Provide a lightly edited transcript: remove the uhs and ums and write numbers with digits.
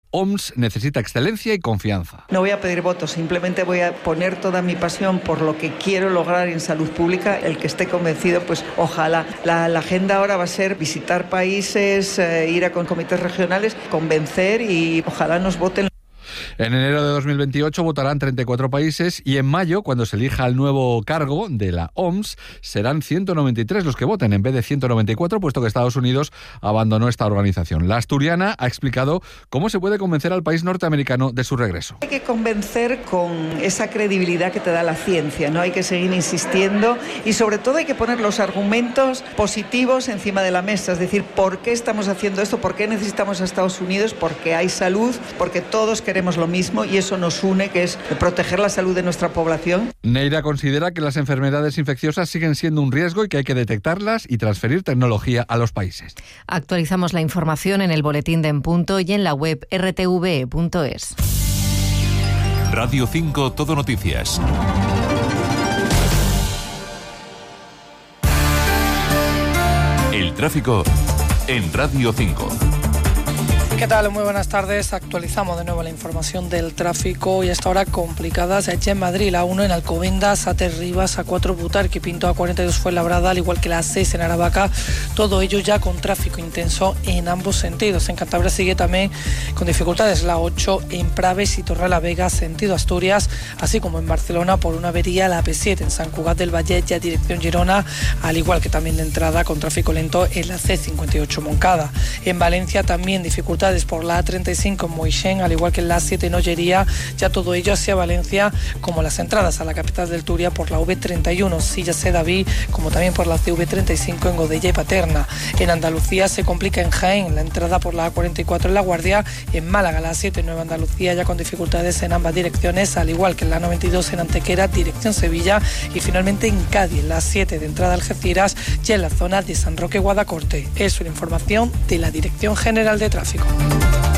OMS necesita excelencia y confianza. No voy a pedir votos, simplemente voy a poner toda mi pasión por lo que quiero lograr en salud pública. El que esté convencido, pues ojalá. La agenda ahora va a ser visitar países, ir a con comités regionales, convencer y ojalá nos voten. En enero de 2028 votarán 34 países y en mayo, cuando se elija el nuevo cargo de la OMS, serán 193 los que voten en vez de 194, puesto que Estados Unidos abandonó esta organización. La asturiana ha explicado cómo se puede convencer al país norteamericano de su regreso. Hay que convencer con esa credibilidad que te da la ciencia, ¿no? Hay que seguir insistiendo y sobre todo hay que poner los argumentos positivos encima de la mesa, es decir, ¿por qué estamos haciendo esto? ¿Por qué necesitamos a Estados Unidos? Porque hay salud, porque todos queremos lo mismo y eso nos une, que es proteger la salud de nuestra población. Neira considera que las enfermedades infecciosas siguen siendo un riesgo y que hay que detectarlas y transferir tecnología a los países. Actualizamos la información en el boletín de En Punto y en la web rtv.es. Radio 5 Todo Noticias. El tráfico en Radio 5. ¿Qué tal? Muy buenas tardes. Actualizamos de nuevo la información del tráfico y hasta ahora complicadas allá en Madrid. La 1 en Alcobendas, A3 Rivas, A4 Butarque, Pinto, A42 Fuenlabrada, al igual que la 6 en Aravaca. Todo ello ya con tráfico intenso en ambos sentidos. En Cantabria sigue también con dificultades la 8 en Praves y Torrelavega, sentido Asturias, así como en Barcelona por una avería la AP7 en Sant Cugat del Vallès, ya dirección Girona, al igual que también de entrada con tráfico lento en la C58 Moncada. En Valencia también dificultades por la A35 en Moixén, al igual que en la A7 en Ollería, ya todo ello hacia Valencia, como las entradas a la capital del Turia por la V31, Silla Sedaví, como también por la CV35 en Godella y Paterna. En Andalucía se complica en Jaén, la entrada por la A44 en La Guardia, en Málaga la A7 en Nueva Andalucía, ya con dificultades en ambas direcciones, al igual que en la 92 en Antequera, dirección Sevilla, y finalmente en Cádiz, la 7 de entrada a Algeciras, ya en la zona de San Roque Guadacorte. Es una información de la Dirección General de Tráfico.